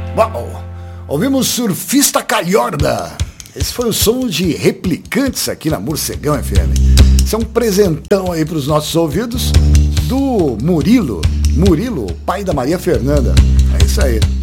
Uau! Ouvimos Surfista Calhorda. Esse foi o som de Replicantes aqui na Morcegão FM. Esse é um presentão aí para os nossos ouvidos do Murilo, pai da Maria Fernanda. É isso aí.